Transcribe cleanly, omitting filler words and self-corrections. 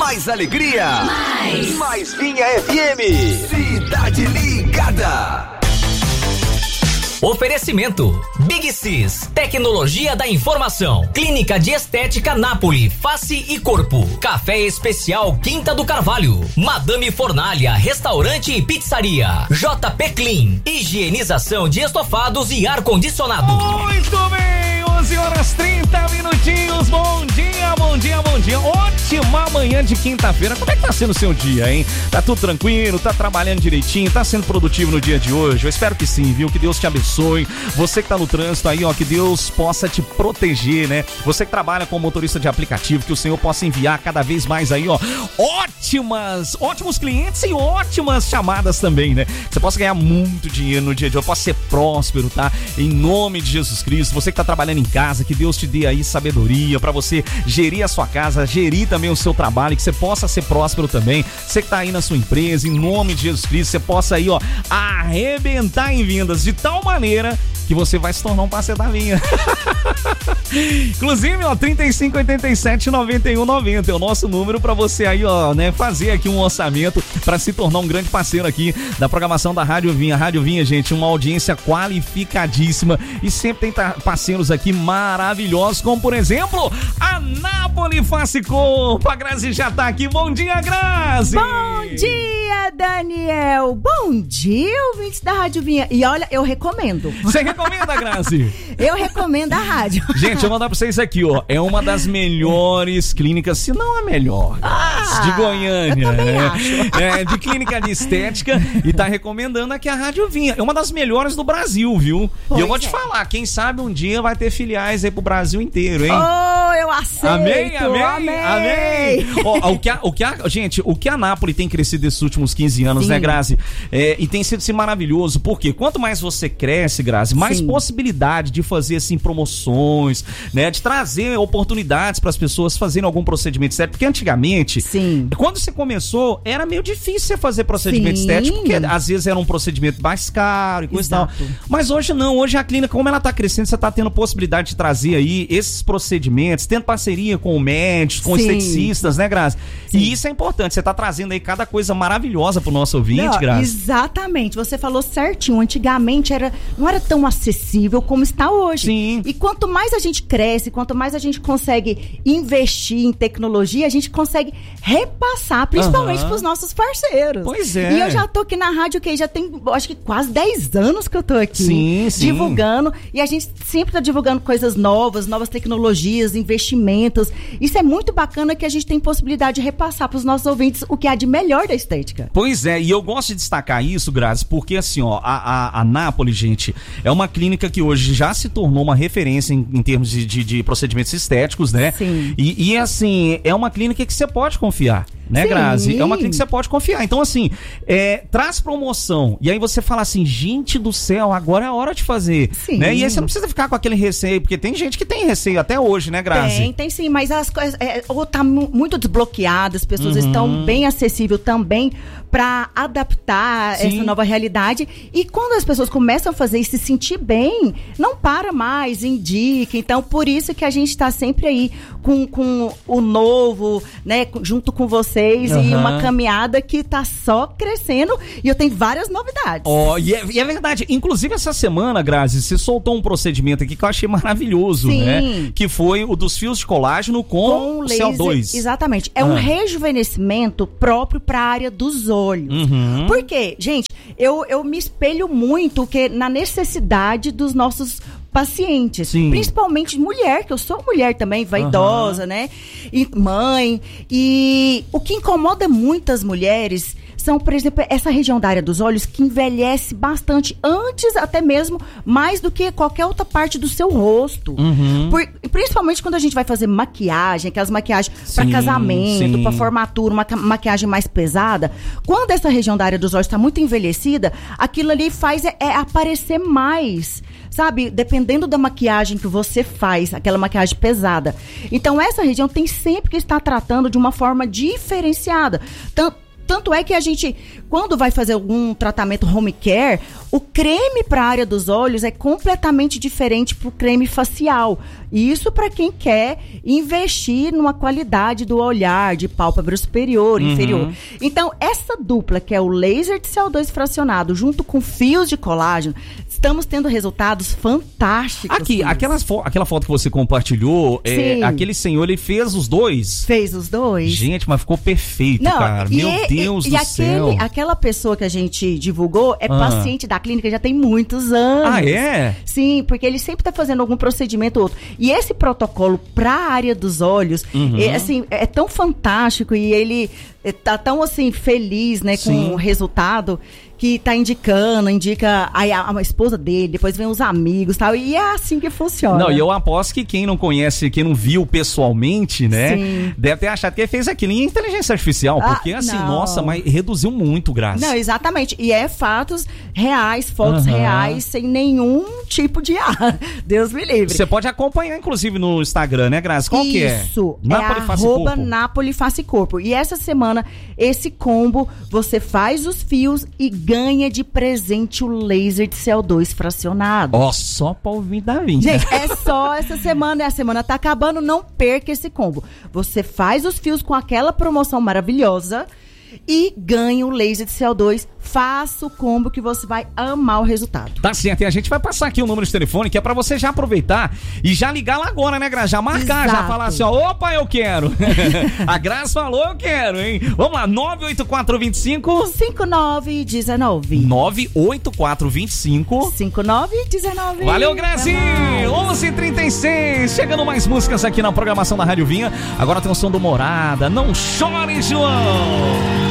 mais alegria, mais Vinha FM, Cidade Ligada. Oferecimento Big Cis, tecnologia da informação, Clínica de Estética Nápoles, Face e Corpo, Café Especial Quinta do Carvalho, Madame Fornalha, Restaurante e Pizzaria, JP Clean, higienização de estofados e ar-condicionado. Muito bem, 11h30. Bom dia, bom dia, bom dia. Ótima manhã de quinta-feira. Como é que tá sendo o seu dia, hein? Tá tudo tranquilo? Tá trabalhando direitinho? Tá sendo produtivo no dia de hoje? Eu espero que sim, viu? Que Deus te abençoe. Você que tá no trânsito aí, ó, que Deus possa te proteger, né? Você que trabalha como motorista de aplicativo, que o Senhor possa enviar cada vez mais aí, ó, ótimos clientes e ótimas chamadas também, né? Você possa ganhar muito dinheiro no dia de hoje, possa ser próspero, tá? Em nome de Jesus Cristo. Você que tá trabalhando em casa, que Deus te dê aí sabedoria pra você gerir a sua casa, gerir também o seu trabalho, que você possa ser próspero também. Você que tá aí na sua empresa, em nome de Jesus Cristo, você possa aí, ó, arrebentar em vendas de tal maneira que você vai se tornar um parceiro da Vinha. Inclusive, ó, 3587-9190 é o nosso número pra você aí, ó, né, fazer aqui um orçamento pra se tornar um grande parceiro aqui da programação da Rádio Vinha. Rádio Vinha, gente, uma audiência qualificadíssima e sempre tem parceiros aqui maravilhosos, como por exemplo, a Nápoles Face Corpo. A Grazi já tá aqui. Bom dia, Grazi! Bom dia, Daniel! Bom dia, ouvintes da Rádio Vinha. E olha, eu recomendo. Você recomenda, Grazi? Eu recomendo a rádio. Gente, eu vou mandar pra vocês aqui, ó. É uma das melhores clínicas, se não a melhor, de Goiânia. Eu também acho. De clínica de estética. E tá recomendando aqui a Rádio Vinha. É uma das melhores do Brasil, viu? Pois e eu vou te falar, quem sabe um dia vai ter filiais aí pro Brasil inteiro, hein? Oh, eu aceito. Amém. Ó, gente, o que a Nápoles tem crescido esses últimos 15 anos, Sim. né, Grazi? E tem sido assim, maravilhoso, porque quanto mais você cresce, Grazi, mais Sim. possibilidade de fazer assim promoções, né, de trazer oportunidades para as pessoas fazerem algum procedimento estético, porque antigamente, Sim. quando você começou, era meio difícil você fazer procedimento Sim. estético, porque às vezes era um procedimento mais caro e coisa e tal. Exato. Mas hoje não, hoje a clínica, como ela tá crescendo, você tá tendo possibilidade de trazer aí esses procedimentos, tendo parceria com médicos, com Sim. esteticistas, né, Grazi? Sim. E isso é importante, você tá trazendo aí cada coisa maravilhosa pro nosso ouvinte, Não, Grazi. exatamente, você falou certinho. Antigamente não era tão acessível como está hoje. Sim. E quanto mais a gente cresce, quanto mais a gente consegue investir em tecnologia, a gente consegue repassar, principalmente pros nossos parceiros. Pois é. E eu já tô aqui na rádio, que já tem, acho que quase 10 anos que eu tô aqui. Sim, sim. Divulgando. E a gente sempre tá divulgando coisas novas tecnologias, investimentos. Isso é muito bacana, que a gente tem possibilidade de repassar pros nossos ouvintes o que há de melhor da estética. Pois é, e eu gosto de destacar isso, Grazi, porque assim, ó, a Nápoles, gente, é uma clínica que hoje já se tornou uma referência em termos de procedimentos estéticos, né? Sim. E assim, é uma clínica que você pode confiar, né, Sim. Grazi? É uma clínica que você pode confiar. Então, assim, traz promoção. E aí você fala assim, gente do céu, agora é a hora de fazer. Sim. Né? E aí você não precisa ficar com aquele receio, porque tem gente que tem receio até hoje, né, Grazi? Tem sim, mas as coisas ou tá muito desbloqueadas, as pessoas estão bem acessíveis também para adaptar Sim. essa nova realidade. E quando as pessoas começam a fazer e se sentir bem, não para mais, indica. Então, por isso que a gente está sempre aí com o novo, né, junto com vocês, e uma caminhada que tá só crescendo, e eu tenho várias novidades. E é verdade. Inclusive, essa semana, Grazi, você soltou um procedimento aqui que eu achei maravilhoso, Sim. né? Que foi o dos fios de colágeno com laser, CO2. Exatamente. É um rejuvenescimento próprio para a área dos olhos. Por quê? Gente, eu me espelho muito na necessidade dos nossos pacientes, Sim. Principalmente mulher, que eu sou mulher também, vaidosa, né? E mãe. E o que incomoda muitas mulheres são, por exemplo, essa região da área dos olhos, que envelhece bastante, antes até mesmo mais do que qualquer outra parte do seu rosto. Principalmente quando a gente vai fazer maquiagem, aquelas maquiagens para casamento, para formatura, uma maquiagem mais pesada. Quando essa região da área dos olhos está muito envelhecida, aquilo ali faz aparecer mais, sabe? Dependendo da maquiagem que você faz, aquela maquiagem pesada. Então, essa região tem sempre que estar tratando de uma forma diferenciada. Tanto é que a gente, quando vai fazer algum tratamento home care, o creme para a área dos olhos é completamente diferente pro creme facial. Isso para quem quer investir numa qualidade do olhar, de pálpebra superior, inferior. Então, essa dupla, que é o laser de CO2 fracionado junto com fios de colágeno, estamos tendo resultados fantásticos. Aqui, aquela foto que você compartilhou, aquele senhor, ele fez os dois? Fez os dois. Gente, mas ficou perfeito, cara. Meu Deus do céu. Aquela pessoa que a gente divulgou é paciente da clínica já tem muitos anos. Ah, é? Sim, porque ele sempre tá fazendo algum procedimento ou outro. E esse protocolo pra área dos olhos, é tão fantástico e ele tá tão, assim, feliz, né, com o resultado, que tá indica a esposa dele, depois vem os amigos e tal, e é assim que funciona. Não, e eu aposto que quem não conhece, quem não viu pessoalmente, né, deve ter achado que ele fez aquilo em inteligência artificial, porque nossa, mas reduziu muito, Graça. Não, exatamente, e é fatos reais, fotos reais, sem nenhum tipo de Deus me livre. Você pode acompanhar, inclusive, no Instagram, né, Graça? Qual que é? Isso, Napoli Face Corpo. E essa semana, esse combo, você faz os fios e ganha de presente o laser de CO2 fracionado. Só pra ouvir da vinda. Gente, é só essa semana, a semana tá acabando, não perca esse combo. Você faz os fios com aquela promoção maravilhosa e ganha o laser de CO2. Faça o combo que você vai amar o resultado. Tá certo, e a gente vai passar aqui o número de telefone, que é pra você já aproveitar e já ligar lá agora, né, Graça? Já marcar, já falar assim, opa, eu quero. A Graça falou, eu quero, hein? Vamos lá, 98425-5919. 98425-5919. Valeu, Gracinha! 11h36, chegando mais músicas aqui na programação da Rádio Vinha. Agora tem o som do Morada. Não chore, João!